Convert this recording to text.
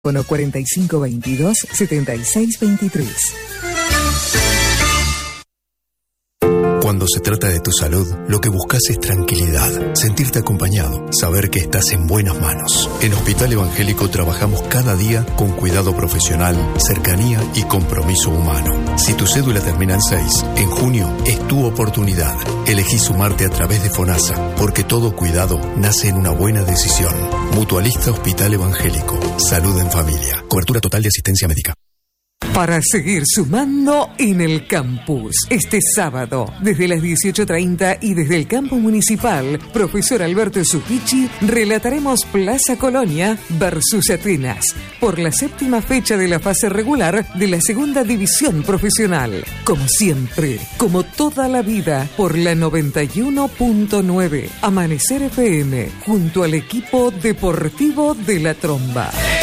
Teléfono 4522-7623. Cuando se trata de tu salud, lo que buscas es tranquilidad, sentirte acompañado, saber que estás en buenas manos. En Hospital Evangélico trabajamos cada día con cuidado profesional, cercanía y compromiso humano. Si tu cédula termina en 6, en junio es tu oportunidad. Elegí sumarte a través de FONASA, porque todo cuidado nace en una buena decisión. Mutualista Hospital Evangélico. Salud en familia. Cobertura total de asistencia médica. Para seguir sumando en el campus. Este sábado, desde las 18:30 y desde el campo municipal, profesor Alberto Zucchichi, relataremos Plaza Colonia versus Atenas por la 7ª fecha de la fase regular de la segunda división profesional. Como siempre, como toda la vida, por la 91.9 Amanecer FM, junto al equipo deportivo de La Tromba.